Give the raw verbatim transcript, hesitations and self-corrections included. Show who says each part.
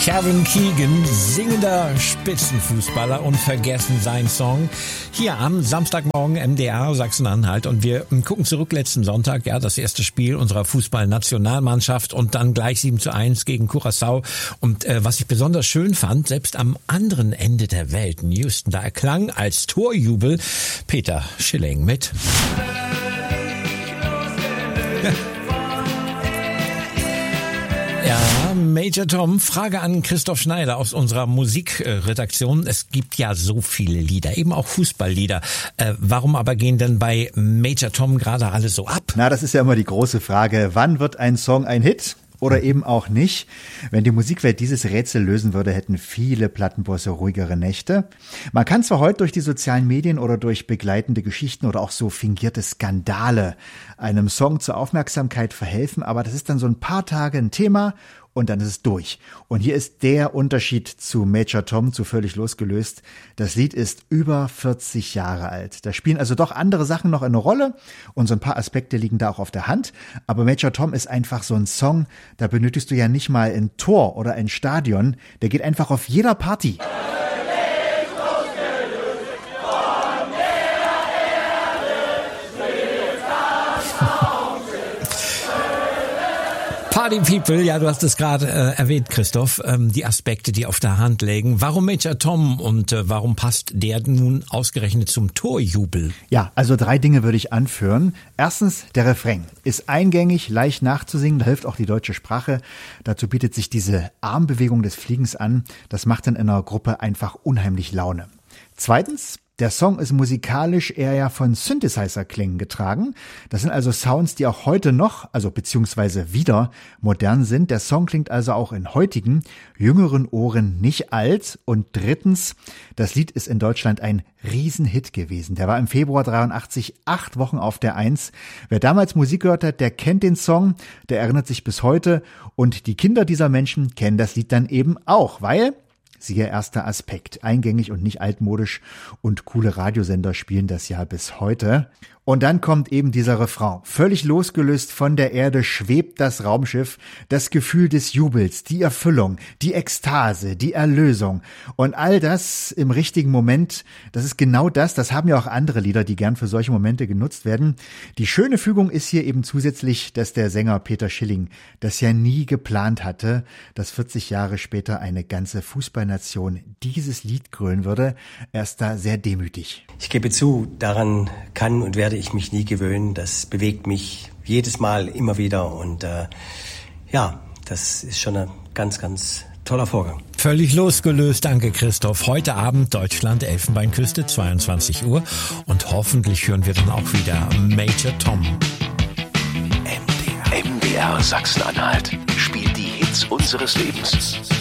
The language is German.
Speaker 1: Kevin Keegan, singender Spitzenfußballer, unvergessen sein Song. Hier am Samstagmorgen M D R Sachsen-Anhalt und wir gucken zurück letzten Sonntag, ja, das erste Spiel unserer Fußballnationalmannschaft und dann gleich sieben zu eins gegen Curaçao. Und äh, was ich besonders schön fand, selbst am anderen Ende der Welt, in Houston, da erklang als Torjubel Peter Schilling mit. Ja, Major Tom, Frage an Christoph Schneider aus unserer Musikredaktion. Es gibt ja so viele Lieder, eben auch Fußballlieder. Äh, warum aber gehen denn bei Major Tom gerade alle so ab?
Speaker 2: Na, das ist ja immer die große Frage. Wann wird ein Song ein Hit? Oder eben auch nicht. Wenn die Musikwelt dieses Rätsel lösen würde, hätten viele Plattenbosse ruhigere Nächte. Man kann zwar heute durch die sozialen Medien oder durch begleitende Geschichten oder auch so fingierte Skandale einem Song zur Aufmerksamkeit verhelfen, aber das ist dann so ein paar Tage ein Thema und dann ist es durch. Und hier ist der Unterschied zu Major Tom, zu Völlig losgelöst. Das Lied ist über vierzig Jahre alt. Da spielen also doch andere Sachen noch eine Rolle und so ein paar Aspekte liegen da auch auf der Hand. Aber Major Tom ist einfach so ein Song, da benötigst du ja nicht mal ein Tor oder ein Stadion. Der geht einfach auf jeder Party.
Speaker 1: Party People, ja, du hast es gerade äh, erwähnt, Christoph, ähm, die Aspekte, die auf der Hand liegen. Warum Major Tom und äh, warum passt der nun ausgerechnet zum Torjubel?
Speaker 2: Ja, also drei Dinge würde ich anführen. Erstens, der Refrain ist eingängig, leicht nachzusingen, da hilft auch die deutsche Sprache. Dazu bietet sich diese Armbewegung des Fliegens an. Das macht dann in einer Gruppe einfach unheimlich Laune. Zweitens, der Song ist musikalisch eher ja von Synthesizer-Klängen getragen. Das sind also Sounds, die auch heute noch, also beziehungsweise wieder modern sind. Der Song klingt also auch in heutigen, jüngeren Ohren nicht alt. Und drittens, das Lied ist in Deutschland ein Riesenhit gewesen. Der war im Februar dreiundachtzig acht Wochen auf der Eins. Wer damals Musik gehört hat, der kennt den Song, der erinnert sich bis heute. Und die Kinder dieser Menschen kennen das Lied dann eben auch, weil... Siehe erster Aspekt, eingängig und nicht altmodisch und coole Radiosender spielen das ja bis heute. Und dann kommt eben dieser Refrain. Völlig losgelöst von der Erde schwebt das Raumschiff, das Gefühl des Jubels, die Erfüllung, die Ekstase, die Erlösung. Und all das im richtigen Moment, das ist genau das, das haben ja auch andere Lieder, die gern für solche Momente genutzt werden. Die schöne Fügung ist hier eben zusätzlich, dass der Sänger Peter Schilling das ja nie geplant hatte, dass vierzig Jahre später eine ganze Fußballnation dieses Lied grölen würde. Er ist da sehr demütig.
Speaker 3: Ich gebe zu, daran kann und werde ich mich nie gewöhnen. Das bewegt mich jedes Mal immer wieder und äh, ja, das ist schon ein ganz, ganz toller Vorgang.
Speaker 1: Völlig losgelöst, danke Christoph. Heute Abend Deutschland, Elfenbeinküste, zweiundzwanzig Uhr und hoffentlich hören wir dann auch wieder Major Tom.
Speaker 4: M D R, M D R Sachsen-Anhalt spielt die Hits unseres Lebens.